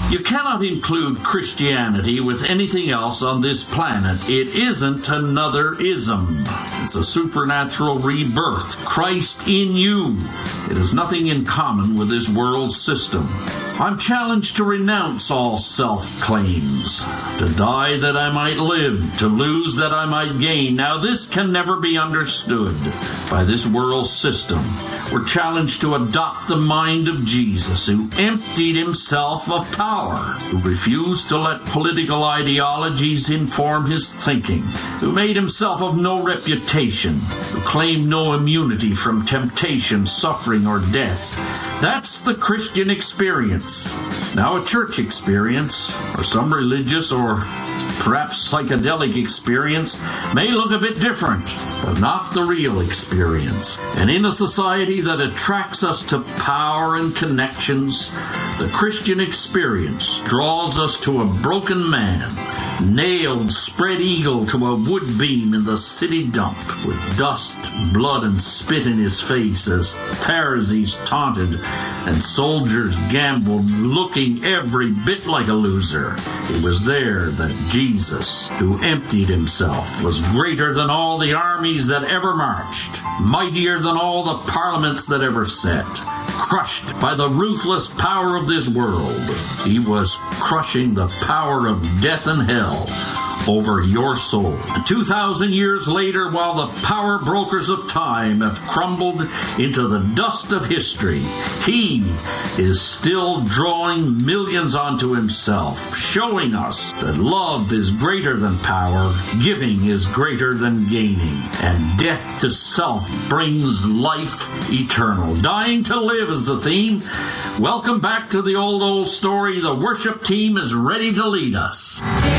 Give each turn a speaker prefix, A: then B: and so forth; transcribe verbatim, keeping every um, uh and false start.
A: You cannot include Christianity with anything else on this planet. It isn't another ism. It's a supernatural rebirth. Christ in you. It has nothing in common with this world system. I'm challenged to renounce all self-claims, to die that I might live, to lose that I might gain. Now this can never be understood by this world system. We're challenged to adopt the mind of Jesus, who emptied himself of power, who refused to let political ideologies inform his thinking, who made himself of no reputation, who claimed no immunity from temptation, suffering, or death. That's the Christian experience. Now, a church experience, or some religious or perhaps psychedelic experience, may look a bit different, but not the real experience. And in a society that attracts us to power and connections, the Christian experience draws us to a broken man, nailed spread eagle to a wood beam in the city dump, with dust, blood, and spit in his face as Pharisees taunted and soldiers gambled, looking every bit like a loser. It was there that Jesus, who emptied himself, was greater than all the armies that ever marched, mightier than all the parliaments that ever sat. Crushed by the ruthless power of this world, he was crushing the power of death and hell over your soul. And two thousand years later, while the power brokers of time have crumbled into the dust of history, he is still drawing millions onto himself, showing us that love is greater than power, giving is greater than gaining, and death to self brings life eternal. Dying to live is the theme. Welcome back to the old, old story. The worship team is ready to lead us.